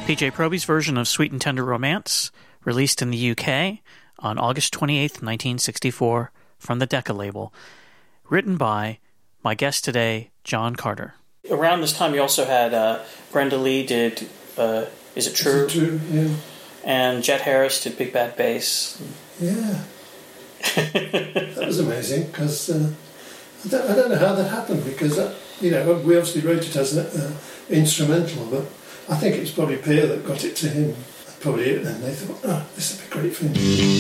PJ Proby's version of Sweet and Tender Romance, released in the UK on August 28th, 1964, from the Decca label, written by my guest today, John Carter. Around this time, you also had Brenda Lee did Is It True? Is It True, yeah. And Jet Harris did Big Bad Bass. Yeah. That was amazing, because I don't know how that happened, because, we obviously wrote it as an instrumental, but I think it was probably Peer that got it to him. Probably it, and they thought, this would be great for him.